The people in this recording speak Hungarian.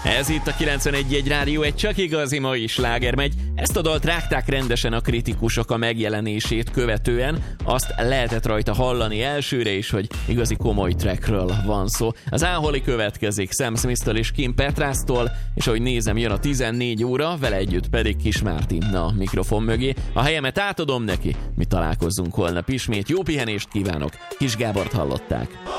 Ez itt a 91.1 Rádió, egy csak igazi mai sláger megy. Ezt a dalt rágták rendesen a kritikusok a megjelenését követően. Azt lehetett rajta hallani elsőre is, hogy igazi komoly trackről van szó. Az Áholi következik Sam Smith-től és Kim Petras-tól, és ahogy nézem, jön a 14 óra, vele együtt pedig Kis Mártin a mikrofon mögé. A helyemet átadom neki, mi találkozzunk holnap ismét. Jó pihenést kívánok, Kis Gábort hallották.